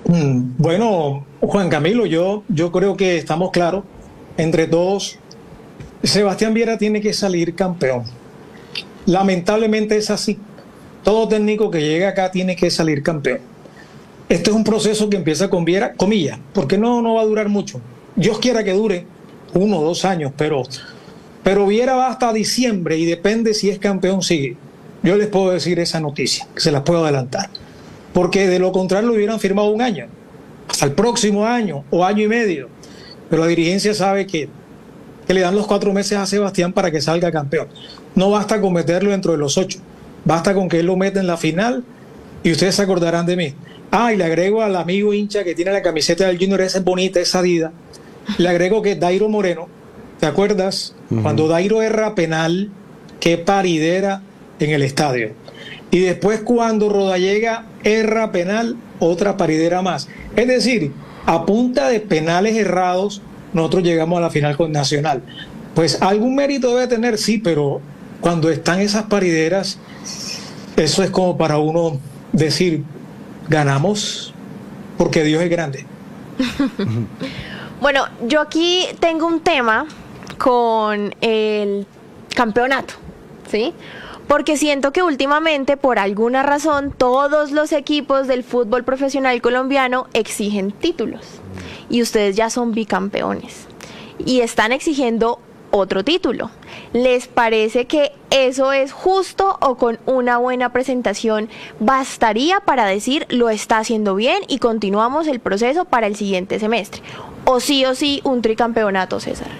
Bueno, Juan Camilo, yo creo que estamos claros entre todos. Sebastián Viera tiene que salir campeón. Lamentablemente es así. Todo técnico que llega acá tiene que salir campeón. Este es un proceso que empieza con Viera, comillas, porque no va a durar mucho. Dios quiera que dure 1 o 2 años, pero Viera va hasta diciembre y depende si es campeón, sigue. Yo les puedo decir esa noticia, que se las puedo adelantar. Porque de lo contrario lo hubieran firmado 1 año, hasta el próximo año o año y medio. Pero la dirigencia sabe que le dan los 4 meses a Sebastián para que salga campeón. No basta con meterlo dentro de los 8, basta con que él lo meta en la final y ustedes se acordarán de mí. Y le agrego al amigo hincha que tiene la camiseta del Junior, esa es bonita, esa Adidas. Le agrego que Dairo Moreno, ¿te acuerdas? Cuando Dairo erra penal, qué paridera en el estadio. Y después cuando Rodallega erra penal, otra paridera más. Es decir, a punta de penales errados, nosotros llegamos a la final con Nacional. Pues algún mérito debe tener, sí, pero cuando están esas parideras, eso es como para uno decir, ganamos porque Dios es grande. Bueno, yo aquí tengo un tema con el campeonato, ¿sí? Porque siento que últimamente, por alguna razón, todos los equipos del fútbol profesional colombiano exigen títulos. Y ustedes ya son bicampeones. Y están exigiendo otro título. ¿Les parece que eso es justo o con una buena presentación bastaría para decir lo está haciendo bien y continuamos el proceso para el siguiente semestre? O sí un tricampeonato, César.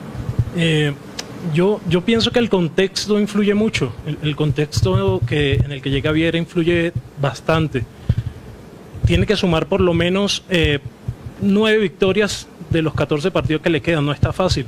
Yo pienso que el contexto influye mucho. El contexto en el que llega Viera influye bastante. Tiene que sumar por lo menos 9 victorias de los 14 partidos que le quedan. No está fácil.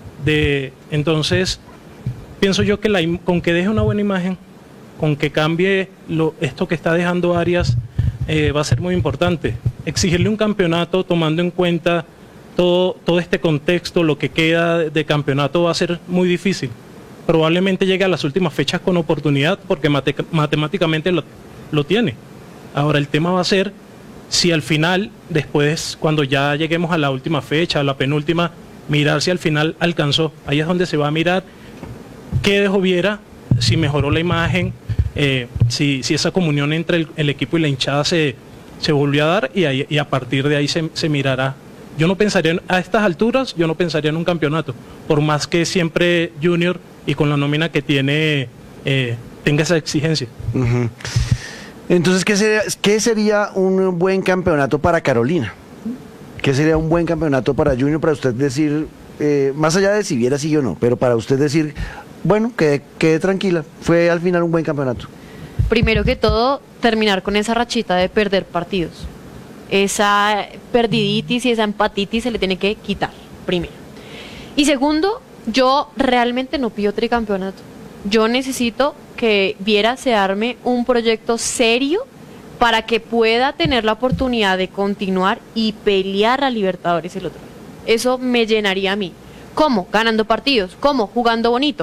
Entonces, pienso yo que con que deje una buena imagen, con que cambie esto que está dejando Arias, va a ser muy importante. Exigirle un campeonato tomando en cuenta todo este contexto, lo que queda de campeonato, va a ser muy difícil. Probablemente llegue a las últimas fechas con oportunidad porque matemáticamente lo tiene. Ahora el tema va a ser si al final, después, cuando ya lleguemos a la última fecha, a la penúltima, mirar si al final alcanzó. Ahí es donde se va a mirar qué dejó Viera, si mejoró la imagen, si esa comunión entre el equipo y la hinchada se volvió a dar y a partir de ahí se mirará. Yo no pensaría, a estas alturas, yo no pensaría en un campeonato, por más que siempre Junior y con la nómina que tiene tenga esa exigencia. Entonces, ¿qué sería un buen campeonato para Carolina? ¿Qué sería un buen campeonato para Junior, para usted decir, más allá de si Viera sí o no, pero para usted decir, bueno, quede tranquila, fue al final un buen campeonato? Primero que todo, terminar con esa rachita de perder partidos. Esa perdiditis y esa empatitis se le tiene que quitar, primero. Y segundo, yo realmente no pido tricampeonato. Yo necesito que Viera se arme un proyecto serio para que pueda tener la oportunidad de continuar y pelear a Libertadores el otro año. Eso me llenaría a mí. ¿Cómo? Ganando partidos. ¿Cómo? Jugando bonito.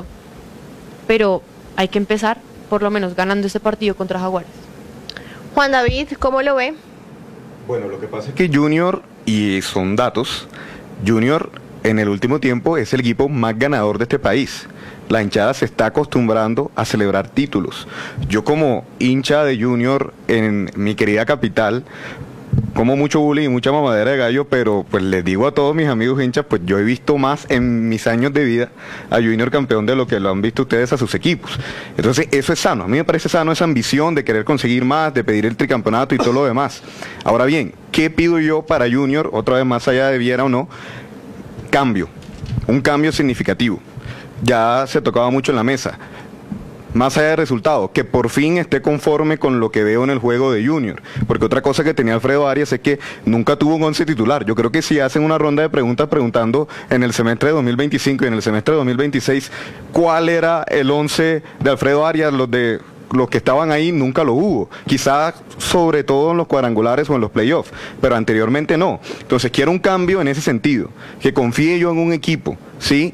Pero hay que empezar, por lo menos, ganando este partido contra Jaguares. Juan David, ¿cómo lo ve? Bueno, lo que pasa es que Junior, y son datos, Junior en el último tiempo es el equipo más ganador de este país. La hinchada se está acostumbrando a celebrar títulos. Yo como hincha de Junior en mi querida capital, como mucho bullying y mucha mamadera de gallo, pero pues les digo a todos mis amigos hinchas, pues yo he visto más en mis años de vida a Junior campeón de lo que lo han visto ustedes a sus equipos. Entonces eso es sano, a mí me parece sano esa ambición de querer conseguir más, de pedir el tricampeonato y todo lo demás. Ahora bien, ¿qué pido yo para Junior, otra vez más allá de Viera o no? Cambio, un cambio significativo. Ya se tocaba mucho en la mesa. Más allá del resultado, que por fin esté conforme con lo que veo en el juego de Junior. Porque otra cosa que tenía Alfredo Arias es que nunca tuvo un 11 titular. Yo creo que si hacen una ronda de preguntas preguntando en el semestre de 2025 y en el semestre de 2026 cuál era el 11 de Alfredo Arias, los que estaban ahí nunca lo hubo. Quizás sobre todo en los cuadrangulares o en los playoffs, pero anteriormente no. Entonces quiero un cambio en ese sentido, que confíe yo en un equipo, ¿sí?,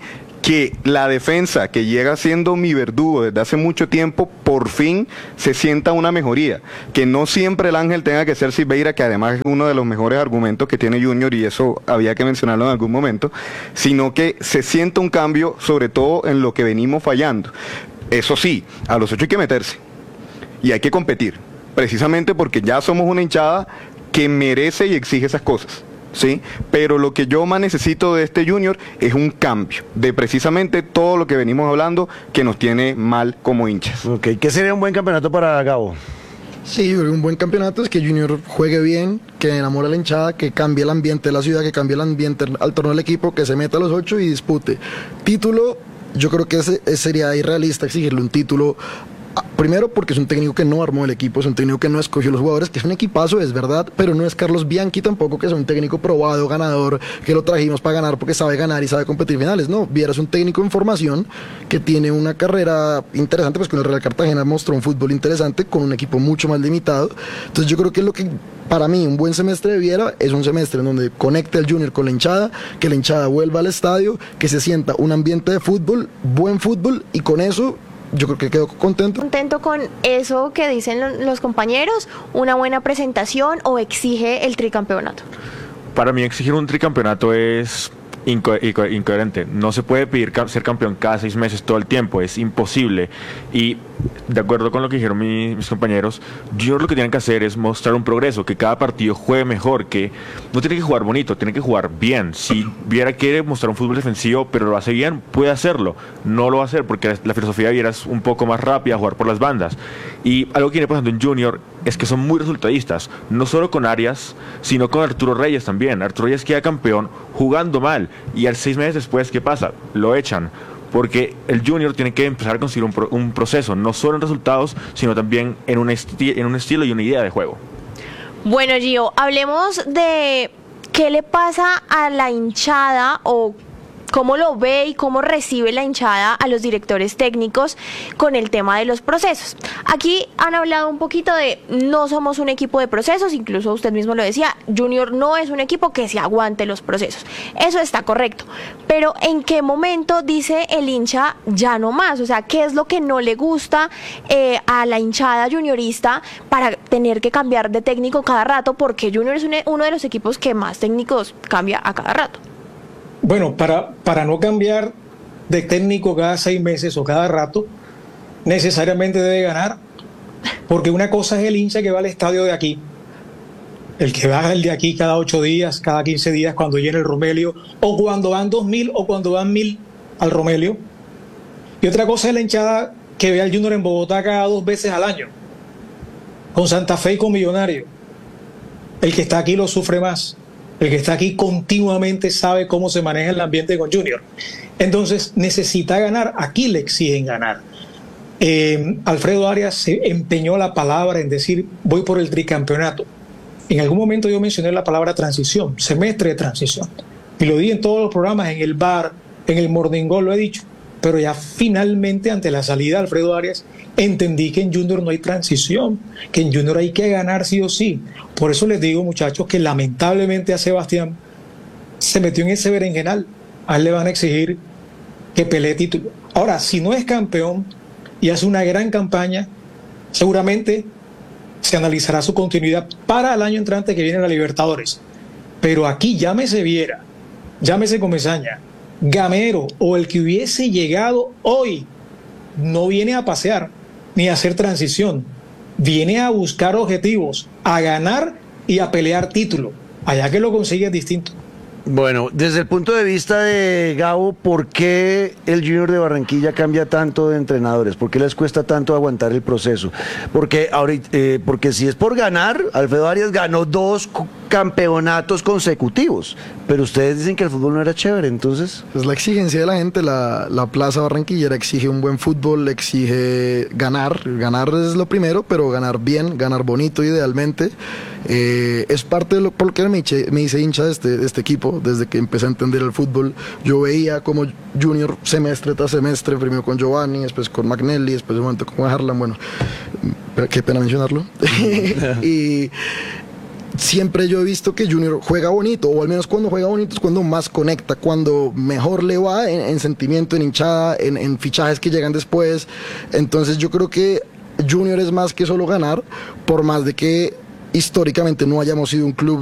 que la defensa, que llega siendo mi verdugo desde hace mucho tiempo, por fin se sienta una mejoría. Que no siempre el ángel tenga que ser Silveira, que además es uno de los mejores argumentos que tiene Junior, y eso había que mencionarlo en algún momento, sino que se sienta un cambio, sobre todo en lo que venimos fallando. Eso sí, a los 8 hay que meterse y hay que competir, precisamente porque ya somos una hinchada que merece y exige esas cosas. Sí, pero lo que yo más necesito de este Junior es un cambio de precisamente todo lo que venimos hablando que nos tiene mal como hinchas. Ok, ¿qué sería un buen campeonato para Gabo? Sí, yo creo que un buen campeonato es que Junior juegue bien, que enamore a la hinchada, que cambie el ambiente de la ciudad, que cambie el ambiente al torneo del equipo, que se meta a los 8 y dispute. Título, yo creo que sería irrealista exigirle un título. Primero porque es un técnico que no armó el equipo, es un técnico que no escogió los jugadores, que es un equipazo, es verdad, pero no es Carlos Bianchi tampoco, que es un técnico probado, ganador, que lo trajimos para ganar porque sabe ganar y sabe competir finales. No, Viera es un técnico en formación que tiene una carrera interesante, pues con el Real Cartagena mostró un fútbol interesante con un equipo mucho más limitado. Entonces yo creo que lo que para mí un buen semestre de Viera es un semestre en donde conecte al Junior con la hinchada, que la hinchada vuelva al estadio, que se sienta un ambiente de fútbol, buen fútbol, y con eso yo creo que quedo contento. ¿Contento con eso que dicen los compañeros? ¿Una buena presentación o exige el tricampeonato? Para mí exigir un tricampeonato es incoherente. No se puede pedir ser campeón cada 6 meses todo el tiempo, es imposible. Y de acuerdo con lo que dijeron mis compañeros, Junior lo que tienen que hacer es mostrar un progreso, que cada partido juegue mejor, que no tiene que jugar bonito, tiene que jugar bien. Si Viera quiere mostrar un fútbol defensivo pero lo hace bien, puede hacerlo. No lo va a hacer porque la filosofía de Viera es un poco más rápida, jugar por las bandas. Y algo que viene pasando en Junior es que son muy resultadistas, no solo con Arias, sino con Arturo Reyes también. Arturo Reyes queda campeón jugando mal, y al 6 meses después, ¿qué pasa? Lo echan, porque el Junior tiene que empezar a conseguir un proceso, no solo en resultados, sino también en un estilo y una idea de juego. Bueno, Gio, hablemos de qué le pasa a la hinchada, o cómo lo ve y cómo recibe la hinchada a los directores técnicos con el tema de los procesos. Aquí han hablado un poquito de no somos un equipo de procesos, incluso usted mismo lo decía, Junior no es un equipo que se aguante los procesos. Eso está correcto, pero ¿en qué momento dice el hincha ya no más? O sea, ¿qué es lo que no le gusta a la hinchada juniorista para tener que cambiar de técnico cada rato? Porque Junior es uno de los equipos que más técnicos cambia a cada rato. Bueno, para no cambiar de técnico cada 6 meses o cada rato, necesariamente debe ganar, porque una cosa es el hincha que va al estadio de aquí, el que va el de aquí cada 8 días, cada 15 días cuando llena el Romelio, o cuando van 2.000 o cuando van 1.000 al Romelio, y otra cosa es la hinchada que ve al Junior en Bogotá cada 2 veces al año, con Santa Fe y con Millonario. El que está aquí lo sufre más. El que está aquí continuamente sabe cómo se maneja el ambiente con Junior. Entonces necesita ganar, aquí le exigen ganar. Alfredo Arias se empeñó la palabra en decir voy por el tricampeonato. En algún momento yo mencioné la palabra transición, semestre de transición. Y lo di en todos los programas, en el bar, en el Morning Goal, lo he dicho. Pero ya finalmente ante la salida de Alfredo Arias entendí que en Junior no hay transición, que en Junior hay que ganar sí o sí. Por eso les digo, muchachos, que lamentablemente a Sebastián se metió en ese berenjenal. A él le van a exigir que pelee título. Ahora, si no es campeón y hace una gran campaña, seguramente se analizará su continuidad para el año entrante que viene la Libertadores. Pero aquí llámese Viera, llámese Comesaña, Gamero o el que hubiese llegado hoy, no viene a pasear ni a hacer transición, viene a buscar objetivos, a ganar y a pelear título. Allá que lo consigue es distinto. Bueno, desde el punto de vista de Gabo, ¿por qué el Junior de Barranquilla cambia tanto de entrenadores? ¿Por qué les cuesta tanto aguantar el proceso? Porque si es por ganar, Alfredo Arias ganó 2 campeonatos consecutivos, pero ustedes dicen que el fútbol no era chévere, entonces... Es la exigencia de la gente, la plaza barranquillera exige un buen fútbol, exige ganar es lo primero, pero ganar bien, ganar bonito idealmente. Es parte de lo por lo que me hice hincha de este equipo, desde que empecé a entender el fútbol. Yo veía como Junior semestre tras semestre, primero con Giovanni, después con Magnelli, después de un momento con Harlan, bueno, qué pena mencionarlo. Y siempre yo he visto que Junior juega bonito, o al menos cuando juega bonito es cuando más conecta, cuando mejor le va en sentimiento, en hinchada, en fichajes que llegan después. Entonces yo creo que Junior es más que solo ganar, por más de que históricamente no hayamos sido un club